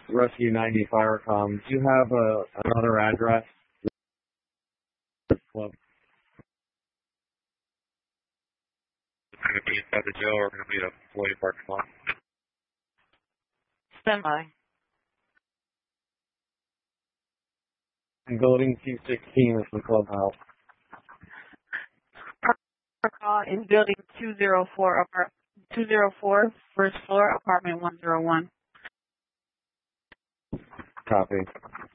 Rescue 90 Firecom. Do you have another address? Club. It's going to be inside the jail or going to be at a employee parking lot? Stand by. Building 216 is the clubhouse. Call in building 204, 204, first floor, apartment 101. Copy.